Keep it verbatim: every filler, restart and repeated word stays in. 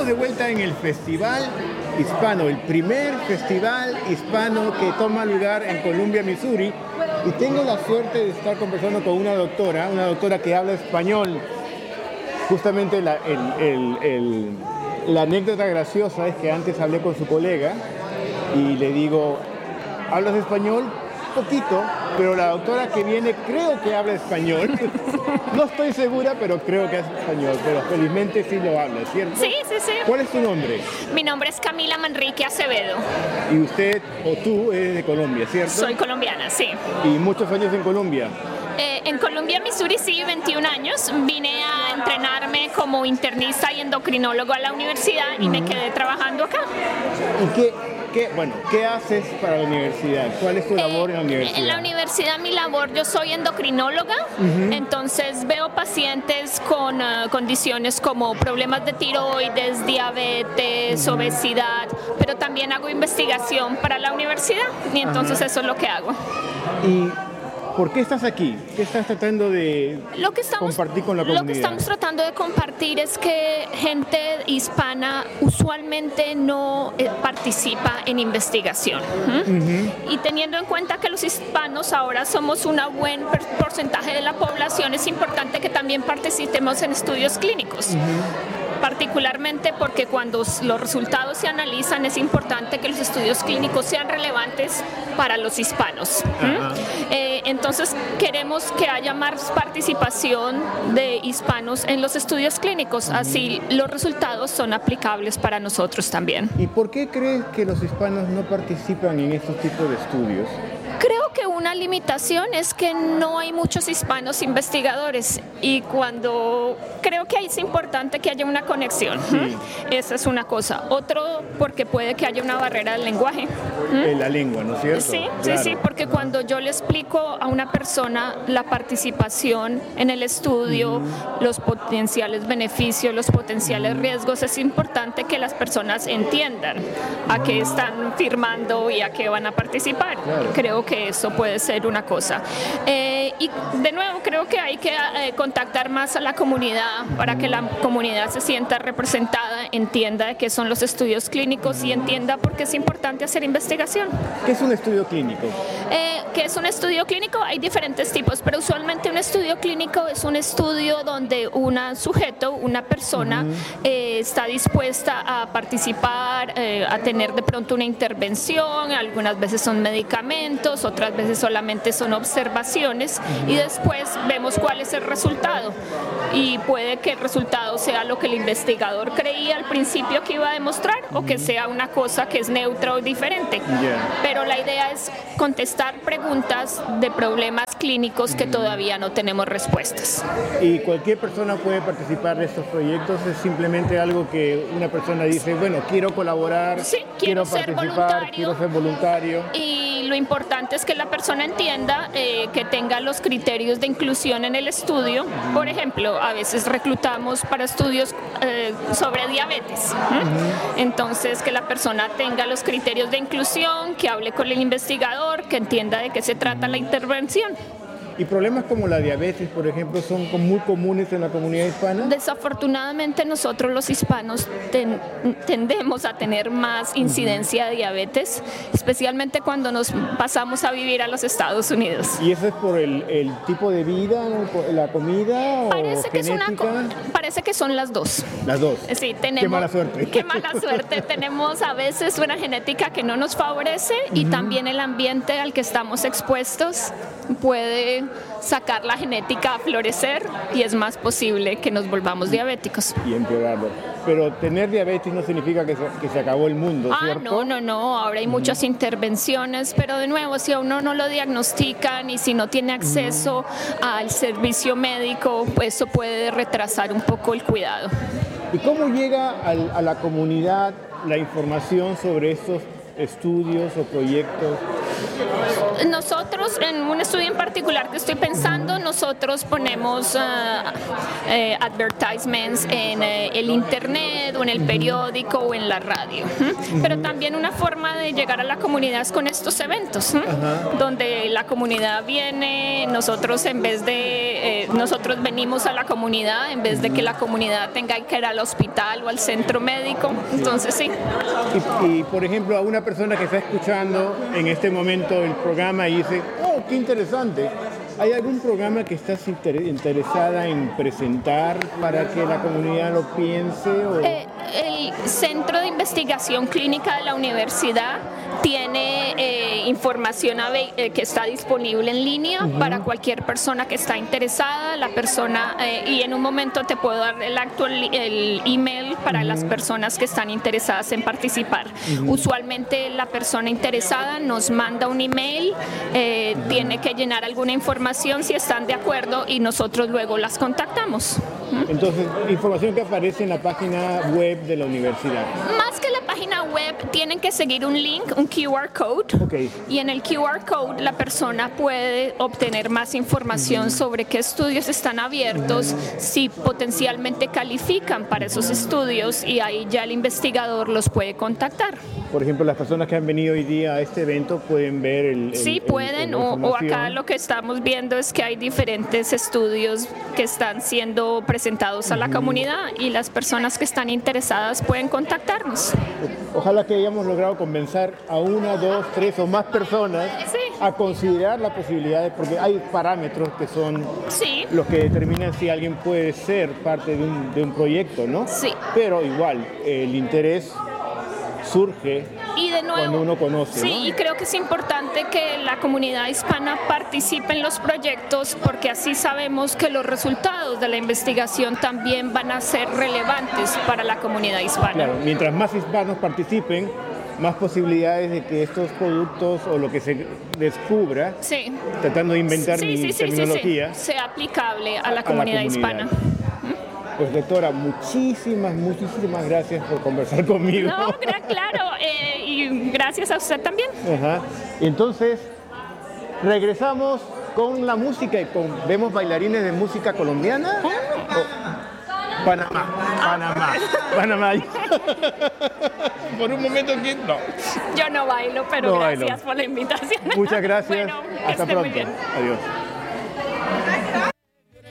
de vuelta en el Festival Hispano, el primer festival hispano que toma lugar en Columbia, Missouri. Y tengo la suerte de estar conversando con una doctora, una doctora que habla español. Justamente la, el, el, el, la anécdota graciosa es que antes hablé con su colega y le digo, ¿hablas español? Poquito, pero la doctora que viene creo que habla español. No estoy segura, pero creo que es español, pero felizmente sí lo habla, ¿cierto? Sí, sí, sí. ¿Cuál es tu nombre? Mi nombre es Camila Manrique Acevedo. Y usted o tú eres de Colombia, ¿cierto? Soy colombiana, sí. ¿Y muchos años en Colombia? Eh, en Columbia, Missouri, sí, veintiún años. Vine a entrenarme como internista y endocrinólogo a la universidad y me quedé trabajando acá. ¿Y qué, qué, bueno, qué haces para la universidad? ¿Cuál es tu labor eh, en la universidad? En la universidad mi labor, yo soy endocrinóloga, uh-huh. Entonces veo pacientes con uh, condiciones como problemas de tiroides, diabetes, uh-huh. obesidad, pero también hago investigación para la universidad y entonces uh-huh. eso es lo que hago. Y ¿por qué estás aquí? ¿Qué estás tratando de lo que estamos, compartir con la comunidad? Lo que estamos tratando de compartir es que gente hispana usualmente no eh, participa en investigación. ¿Mm? Uh-huh. Y teniendo en cuenta que los hispanos ahora somos un buen porcentaje de la población, es importante que también participemos en estudios clínicos. Uh-huh. Particularmente porque cuando los resultados se analizan es importante que los estudios clínicos sean relevantes para los hispanos. ¿Mm? Eh, entonces queremos que haya más participación de hispanos en los estudios clínicos, así los resultados son aplicables para nosotros también. ¿Y por qué crees que los hispanos no participan en estos tipos de estudios? Creo que una limitación es que no hay muchos hispanos investigadores y cuando creo que es importante que haya una conexión. Sí. ¿Mm? Esa es una cosa. Otro, porque puede que haya una barrera del lenguaje. ¿Mm? La lengua, ¿no es cierto? Sí, claro. sí, sí, porque uh-huh. cuando yo le explico a una persona la participación en el estudio, uh-huh. los potenciales beneficios, los potenciales uh-huh. riesgos, es importante que las personas entiendan a qué están firmando y a qué van a participar. Claro. Creo que eso puede ser una cosa. Eh, y de nuevo, creo que hay que eh, contactar más a la comunidad para que la comunidad se sienta representada, entienda qué son los estudios clínicos y entienda por qué es importante hacer investigación. ¿Qué es un estudio clínico? Eh, ¿Qué es un estudio clínico? Hay diferentes tipos, pero usualmente un estudio clínico es un estudio donde un sujeto, una persona, uh-huh. eh, está dispuesta a participar, eh, a tener de pronto una intervención, algunas veces son medicamentos, otras veces solamente son observaciones y después vemos cuál es el resultado y puede que el resultado sea lo que el investigador creía al principio que iba a demostrar o que sea una cosa que es neutra o diferente, yeah. pero la idea es contestar preguntas de problemas clínicos que todavía no tenemos respuestas. ¿Y cualquier persona puede participar de estos proyectos? ¿Es simplemente algo que una persona dice, bueno, quiero colaborar, sí, quiero, quiero ser participar, voluntario, quiero ser voluntario? Y lo importante es que la persona entienda eh, que tenga los criterios de inclusión en el estudio. Por ejemplo, a veces reclutamos para estudios eh, sobre diabetes. ¿eh? Uh-huh. Entonces, que la persona tenga los criterios de inclusión, que hable con el investigador, que entienda de qué se trata la intervención. ¿Y problemas como la diabetes, por ejemplo, son muy comunes en la comunidad hispana? Desafortunadamente nosotros los hispanos ten, tendemos a tener más incidencia uh-huh. de diabetes, especialmente cuando nos pasamos a vivir a los Estados Unidos. ¿Y eso es por el, el tipo de vida, la comida parece o que genética? Es una, parece que son las dos. Las dos. Sí, tenemos, qué mala suerte. Qué mala suerte. Tenemos a veces una genética que no nos favorece uh-huh. y también el ambiente al que estamos expuestos puede sacar la genética a florecer y es más posible que nos volvamos diabéticos. Y empeorarlo. Pero tener diabetes no significa que se, que se acabó el mundo, ah, ¿cierto? No, no, no. Ahora hay uh-huh. muchas intervenciones, pero de nuevo, si a uno no lo diagnostican y si no tiene acceso uh-huh. al servicio médico, pues eso puede retrasar un poco el cuidado. ¿Y cómo llega al, a la comunidad la información sobre estos estudios o proyectos? nosotros, en un estudio en particular que estoy pensando, nosotros ponemos uh, eh, advertisements en eh, el internet o en el periódico o en la radio. ¿Mm? Pero también una forma de llegar a la comunidad es con estos eventos, ¿Mm? donde la comunidad viene, nosotros en vez de, eh, nosotros venimos a la comunidad en vez de que la comunidad tenga que ir al hospital o al centro médico. Entonces sí. Y, y por ejemplo, a una persona que está escuchando en este momento el programa y dice, oh, qué interesante. ¿Hay algún programa que estás inter interesada en presentar para que la comunidad lo piense? O... Eh, el Centro de Investigación Clínica de la Universidad tiene eh, información eh, que está disponible en línea uh-huh. para cualquier persona que está interesada. La persona, eh, y en un momento te puedo dar el actual el email para uh-huh. las personas que están interesadas en participar. Uh-huh. Usualmente la persona interesada nos manda un email, eh, uh-huh. tiene que llenar alguna información si están de acuerdo y nosotros luego las contactamos. Entonces, información que aparece en la página web de la universidad. Más que la página web, tienen que seguir un link, un Q R code. Okay. Y en el Q R code la persona puede obtener más información uh-huh. sobre qué estudios están abiertos, uh-huh. si potencialmente califican para esos estudios y ahí ya el investigador los puede contactar. Por ejemplo, las personas que han venido hoy día a este evento pueden ver el... el sí, pueden, el, el o, o acá lo que estamos viendo es que hay diferentes estudios que están siendo presentados a la uh-huh. comunidad y las personas que están interesadas pueden contactarnos. Ojalá que hayamos logrado convencer a una, dos, tres o más personas sí. a considerar la posibilidad, de, porque hay parámetros que son sí. los que determinan si alguien puede ser parte de un, de un proyecto, ¿no? Sí. Pero igual, el interés surge y de nuevo, cuando uno conoce. Sí, ¿no? y creo que es importante que la comunidad hispana participe en los proyectos porque así sabemos que los resultados de la investigación también van a ser relevantes para la comunidad hispana. Claro, mientras más hispanos participen, más posibilidades de que estos productos o lo que se descubra, sí. tratando de inventar sí, mi sí, sí, terminología, sí, sí. sea aplicable a la comunidad, a la comunidad. hispana. Pues doctora, muchísimas, muchísimas gracias por conversar conmigo. No, claro, eh, y gracias a usted también. Ajá. Entonces, regresamos con la música y con, vemos bailarines de música colombiana. Oh, Panamá, Panamá, Panamá. Por un momento aquí, no. Yo no bailo, pero no gracias bailo. por la invitación. Muchas gracias. Bueno, hasta esté pronto. Muy bien. Adiós.